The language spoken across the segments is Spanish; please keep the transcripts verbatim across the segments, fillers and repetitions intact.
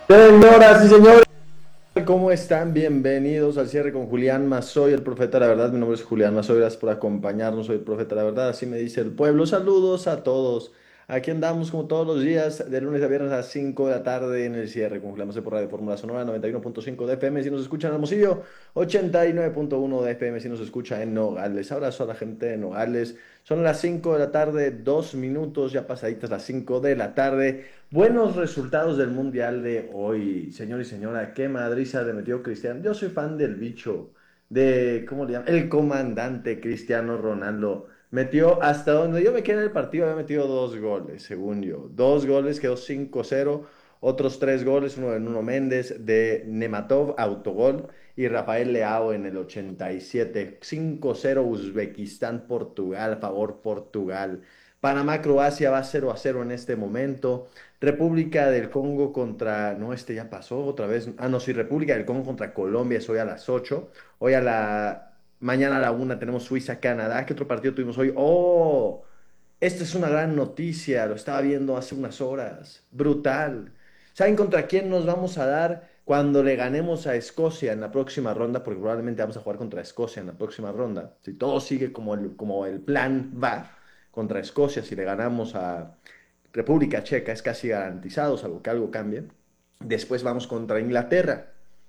Señoras y señores, ¿cómo están? Bienvenidos al cierre con Julián Mazoy, el profeta de la verdad. Mi nombre es Julián Mazoy, gracias por acompañarnos. Soy el profeta de la verdad, así me dice el pueblo. Saludos a todos. Aquí andamos como todos los días, de lunes a viernes a las cinco de la tarde en el cierre con Julián Mazoy por Radio Fórmula Sonora noventa y uno punto cinco de F M si nos escuchan en Hermosillo, ochenta y nueve punto uno de F M si nos escucha en Nogales. Abrazo a la gente de Nogales. Son las cinco de la tarde, dos minutos, ya pasaditas las cinco de la tarde. Buenos resultados del Mundial de hoy, señor y señora. Qué madriza le metió Cristiano. Yo soy fan del bicho, de, ¿cómo le llaman? El comandante Cristiano Ronaldo. Metió hasta donde yo me quedé en el partido, había metido dos goles, según yo. Dos goles, quedó cinco cero. Otros tres goles, uno de Nuno Méndez, de Nematov, autogol, y Rafael Leao en el ochenta y siete. cinco cero Uzbekistán, Portugal, favor Portugal. Panamá-Croacia va cero a cero en este momento. República del Congo contra, no, este ya pasó otra vez. Ah, no, sí, República del Congo contra Colombia es hoy a las ocho. Hoy a la, mañana a la una tenemos Suiza-Canadá. ¿Qué otro partido tuvimos hoy? Oh, esta es una gran noticia, lo estaba viendo hace unas horas. Brutal. ¿Saben contra quién nos vamos a dar cuando le ganemos a Escocia en la próxima ronda? Porque probablemente vamos a jugar contra Escocia en la próxima ronda. Si todo sigue como el, como el plan va contra Escocia, si le ganamos a República Checa, es casi garantizado, salvo que algo cambie. Después vamos contra Inglaterra.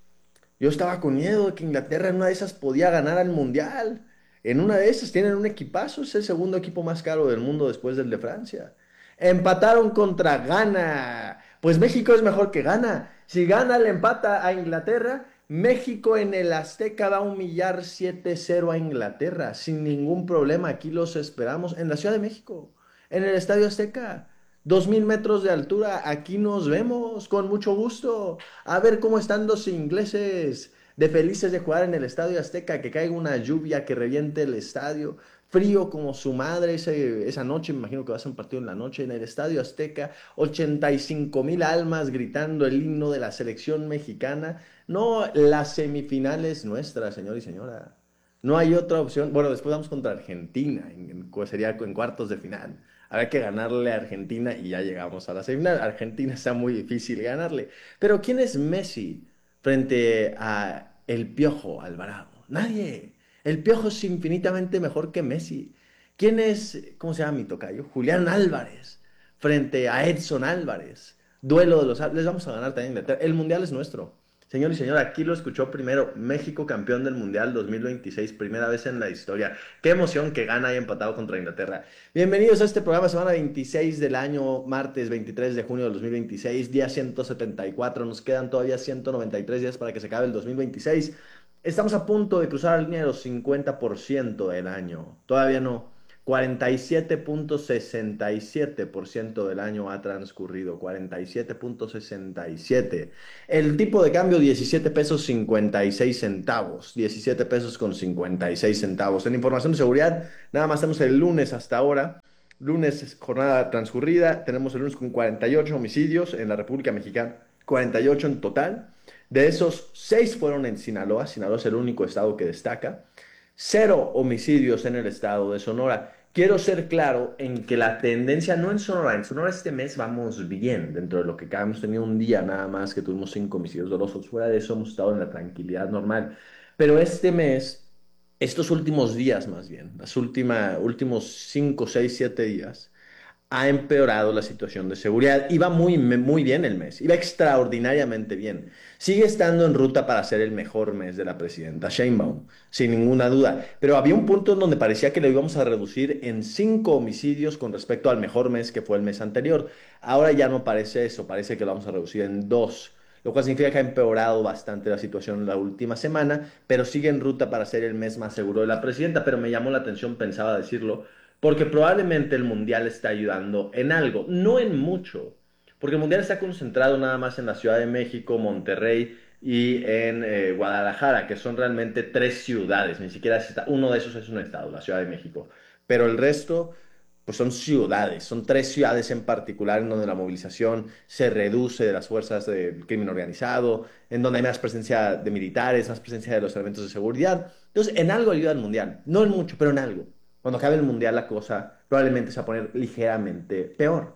Yo estaba con miedo de que Inglaterra en una de esas podía ganar al Mundial. En una de esas tienen un equipazo, es el segundo equipo más caro del mundo después del de Francia. Empataron contra Ghana. Pues México es mejor que Ghana. Si Ghana le empata a Inglaterra, México en el Azteca va a humillar siete cero a Inglaterra. Sin ningún problema, aquí los esperamos en la Ciudad de México, en el Estadio Azteca. Dos mil metros de altura, aquí nos vemos con mucho gusto. A ver cómo están los ingleses de felices de jugar en el Estadio Azteca, que caiga una lluvia que reviente el estadio, frío como su madre ese, esa noche, me imagino que va a ser un partido en la noche en el Estadio Azteca, ochenta y cinco mil almas gritando el himno de la selección mexicana. No, las semifinales nuestras, señor y señora. No hay otra opción. Bueno, después vamos contra Argentina, en, en, sería en cuartos de final. Habrá que ganarle a Argentina y ya llegamos a la semifinal. Argentina está muy difícil ganarle. Pero ¿quién es Messi frente a el Piojo Alvarado? Nadie. El Piojo es infinitamente mejor que Messi. ¿Quién es, cómo se llama mi tocayo? Julián Álvarez frente a Edson Álvarez. Duelo de los... Les vamos a ganar también Inglaterra. El Mundial es nuestro. Señor y señora, aquí lo escuchó primero. México campeón del Mundial dos mil veintiséis, primera vez en la historia. Qué emoción que gana y empatado contra Inglaterra. Bienvenidos a este programa, semana veintiséis del año, martes veintitrés de junio del dos mil veintiséis, día ciento setenta y cuatro. Nos quedan todavía ciento noventa y tres días para que se acabe el dos mil veintiséis. Estamos a punto de cruzar la línea de los cincuenta por ciento del año. Todavía no. cuarenta y siete punto sesenta y siete por ciento del año ha transcurrido. cuarenta y siete punto sesenta y siete. El tipo de cambio diecisiete pesos cincuenta y seis centavos. diecisiete pesos con cincuenta y seis centavos. En información de seguridad, nada más tenemos el lunes hasta ahora. Lunes, jornada transcurrida. Tenemos el lunes con cuarenta y ocho homicidios en la República Mexicana. cuarenta y ocho en total. De esos, seis fueron en Sinaloa. Sinaloa es el único estado que destaca. Cero homicidios en el estado de Sonora. Quiero ser claro en que la tendencia, no en Sonora, en Sonora este mes vamos bien, dentro de lo que cabe, hemos tenido un día nada más que tuvimos cinco homicidios dolosos, fuera de eso hemos estado en la tranquilidad normal, pero este mes, estos últimos días más bien, las últimas, últimos cinco, seis, siete días, ha empeorado la situación de seguridad. Iba muy, muy bien el mes, iba extraordinariamente bien. Sigue estando en ruta para ser el mejor mes de la presidenta Sheinbaum, sin ninguna duda. Pero había un punto en donde parecía que lo íbamos a reducir en cinco homicidios con respecto al mejor mes que fue el mes anterior. Ahora ya no parece eso, parece que lo vamos a reducir en dos. Lo cual significa que ha empeorado bastante la situación en la última semana, pero sigue en ruta para ser el mes más seguro de la presidenta. Pero me llamó la atención, pensaba decirlo, porque probablemente el Mundial está ayudando en algo, no en mucho, porque el Mundial está concentrado nada más en la Ciudad de México, Monterrey y en eh, Guadalajara, que son realmente tres ciudades, ni siquiera está, uno de esos es un estado, la Ciudad de México, pero el resto pues son ciudades, son tres ciudades en particular en donde la movilización se reduce de las fuerzas del crimen organizado, en donde hay más presencia de militares, más presencia de los elementos de seguridad. Entonces, en algo ayuda al Mundial, no en mucho, pero en algo. Cuando acabe el Mundial la cosa probablemente se va a poner ligeramente peor.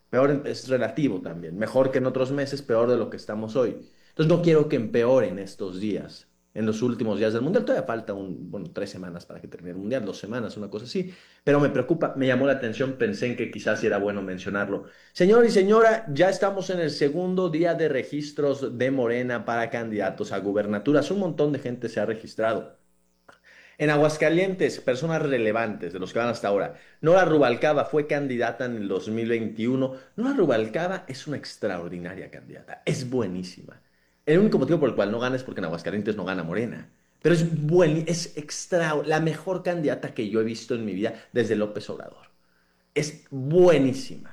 Peor en- es relativo también. Mejor que en otros meses, peor de lo que estamos hoy. Entonces no quiero que empeoren estos días, en los últimos días del Mundial. Todavía falta un, bueno, tres semanas para que termine el Mundial, dos semanas, una cosa así. Pero me preocupa, me llamó la atención, pensé en que quizás sí era bueno mencionarlo. Señor y señora, ya estamos en el segundo día de registros de Morena para candidatos a gubernaturas. Un montón de gente se ha registrado. En Aguascalientes, personas relevantes de los que van hasta ahora. Nora Rubalcaba fue candidata en el dos mil veintiuno. Nora Rubalcaba es una extraordinaria candidata, es buenísima. El único motivo por el cual no gana es porque en Aguascalientes no gana Morena. Pero es buen, es extra, la mejor candidata que yo he visto en mi vida desde López Obrador. Es buenísima.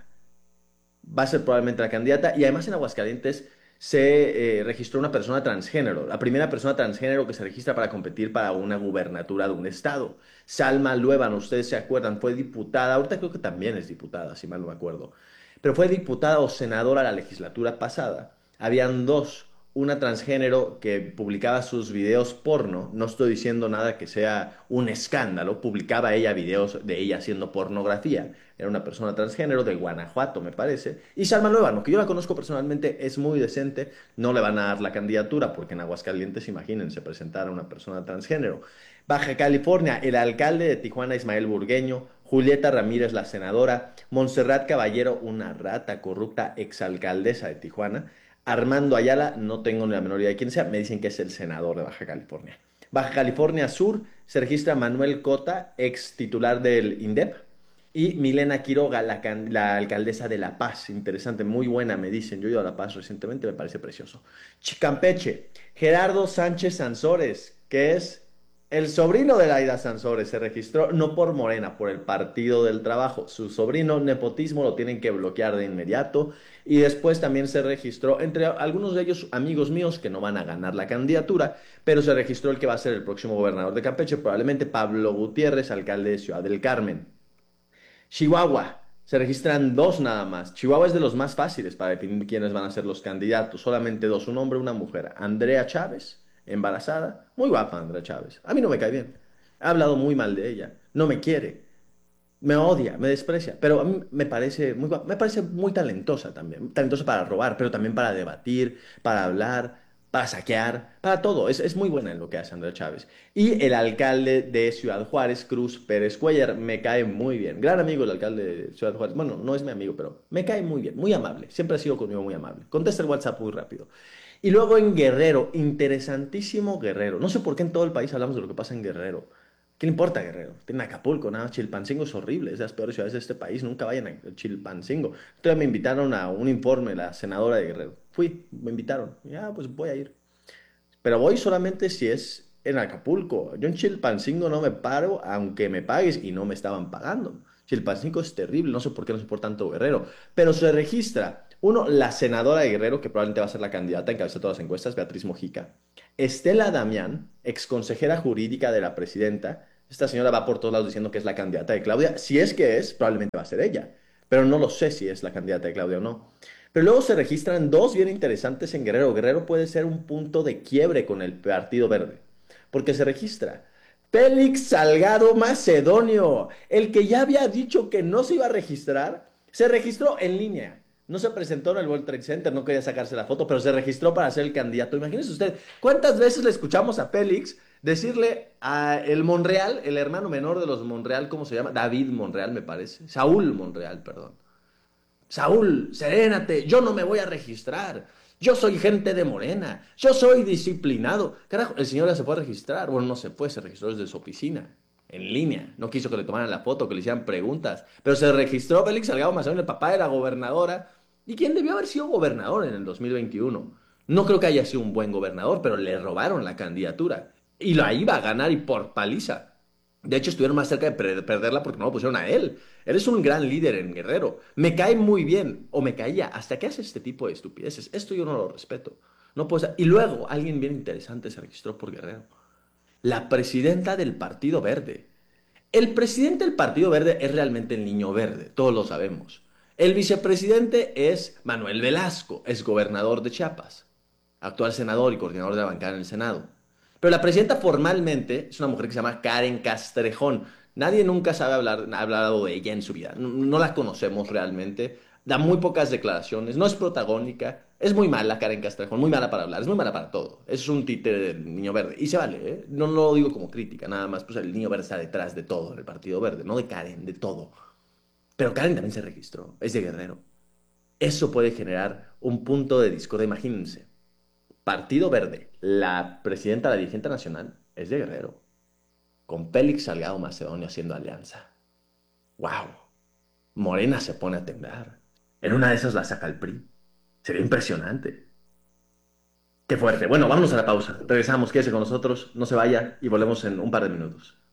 Va a ser probablemente la candidata. Y además en Aguascalientes se eh, registró una persona transgénero, la primera persona transgénero que se registra para competir para una gubernatura de un estado. Salma Luébano, ustedes se acuerdan, fue diputada, ahorita creo que también es diputada, si mal no me acuerdo, pero fue diputada o senadora la legislatura pasada. Habían dos, una transgénero que publicaba sus videos porno, no estoy diciendo nada que sea un escándalo, publicaba ella videos de ella haciendo pornografía. Era una persona transgénero de Guanajuato, me parece. Y Salma Luébano, que yo la conozco personalmente, es muy decente, no le van a dar la candidatura, porque en Aguascalientes, imagínense, presentar a una persona transgénero. Baja California, el alcalde de Tijuana, Ismael Burgueño, Julieta Ramírez, la senadora, Montserrat Caballero, una rata corrupta exalcaldesa de Tijuana, Armando Ayala, no tengo ni la menor idea de quién sea, me dicen que es el senador de Baja California. Baja California Sur se registra Manuel Cota, ex titular del INDEP, y Milena Quiroga, la, can- la alcaldesa de La Paz. Interesante, muy buena, me dicen. Yo he ido a La Paz recientemente, me parece precioso. Chicampeche, Gerardo Sánchez Sansores, que es el sobrino de Laida Sansores, se registró no por Morena, por el Partido del Trabajo. Su sobrino, nepotismo, lo tienen que bloquear de inmediato. Y después también se registró, entre algunos de ellos amigos míos que no van a ganar la candidatura, pero se registró el que va a ser el próximo gobernador de Campeche, probablemente Pablo Gutiérrez, alcalde de Ciudad del Carmen. Chihuahua, se registran dos nada más. Chihuahua es de los más fáciles para definir quiénes van a ser los candidatos. Solamente dos, un hombre y una mujer. Andrea Chávez, embarazada. Muy guapa Andrea Chávez. A mí no me cae bien. He hablado muy mal de ella. No me quiere. Me odia, me desprecia. Pero a mí me parece muy guapa. Me parece muy talentosa también. Talentosa para robar, pero también para debatir, para hablar, para saquear, para todo. Es, es muy buena en lo que hace Andrea Chávez. Y el alcalde de Ciudad Juárez, Cruz Pérez Cuellar, me cae muy bien. Gran amigo el alcalde de Ciudad Juárez. Bueno, no es mi amigo, pero me cae muy bien, muy amable. Siempre ha sido conmigo muy amable. Contesta el WhatsApp muy rápido. Y luego en Guerrero, interesantísimo Guerrero. No sé por qué en todo el país hablamos de lo que pasa en Guerrero. ¿Qué le importa Guerrero? Tiene Acapulco, nada. Chilpancingo es horrible, es de las peores ciudades de este país. Nunca vayan a Chilpancingo. Entonces me invitaron a un informe, la senadora de Guerrero. Fui, me invitaron. Ya, pues voy a ir. Pero voy solamente si es en Acapulco. Yo en Chilpancingo no me paro, aunque me pagues, y no me estaban pagando. Chilpancingo es terrible, no sé por qué no sé por tanto Guerrero. Pero se registra, uno, la senadora de Guerrero, que probablemente va a ser la candidata en cabeza de todas las encuestas, Beatriz Mojica. Estela Damián, ex consejera jurídica de la presidenta. Esta señora va por todos lados diciendo que es la candidata de Claudia. Si es que es, probablemente va a ser ella. Pero no lo sé si es la candidata de Claudia o no. Pero luego se registran dos bien interesantes en Guerrero. Guerrero puede ser un punto de quiebre con el Partido Verde, porque se registra Félix Salgado Macedonio, el que ya había dicho que no se iba a registrar, se registró en línea. No se presentó en el World Trade Center, no quería sacarse la foto, pero se registró para ser el candidato. Imagínese usted, ¿cuántas veces le escuchamos a Félix decirle a el Monreal, el hermano menor de los Monreal, ¿cómo se llama? David Monreal, me parece. Saúl Monreal, perdón. Saúl, serénate, yo no me voy a registrar. Yo soy gente de Morena, yo soy disciplinado. Carajo, el señor ya se fue a registrar. Bueno, no se fue, se registró desde su oficina, en línea. No quiso que le tomaran la foto, que le hicieran preguntas. Pero se registró Félix Salgado Macedonio, el papá de la gobernadora. ¿Y quién debió haber sido gobernador en el dos mil veintiuno? No creo que haya sido un buen gobernador, pero le robaron la candidatura. Y la iba a ganar y por paliza. De hecho, estuvieron más cerca de perderla porque no lo pusieron a él. Él es un gran líder en Guerrero. Me cae muy bien, o me caía, hasta que hace este tipo de estupideces. Esto yo no lo respeto. No puedo ser. Y luego, alguien bien interesante se registró por Guerrero. La presidenta del Partido Verde. El presidente del Partido Verde es realmente el niño verde, todos lo sabemos. El vicepresidente es Manuel Velasco, es gobernador de Chiapas, actual senador y coordinador de la bancada en el Senado. Pero la presidenta formalmente es una mujer que se llama Karen Castrejón. Nadie nunca sabe hablar, ha hablado de ella en su vida. No, no la conocemos realmente. da muy pocas declaraciones, no es protagónica, es muy mala Karen Castrejón, muy mala para hablar, es muy mala para todo. Es un títere del Niño Verde. Y se vale, ¿eh? No lo digo como crítica, nada más, pues el Niño Verde está detrás de todo en el Partido Verde, no de Karen, de todo. Pero Karen también se registró, es de Guerrero. Eso puede generar un punto de discordia. Imagínense, Partido Verde, la presidenta, la dirigente nacional, es de Guerrero, con Félix Salgado Macedonio haciendo alianza. ¡Wow! Morena se pone a temblar. En una de esas la saca el P R I. Sería impresionante. Qué fuerte. Bueno, vámonos a la pausa. Regresamos, quédese con nosotros, no se vaya y volvemos en un par de minutos.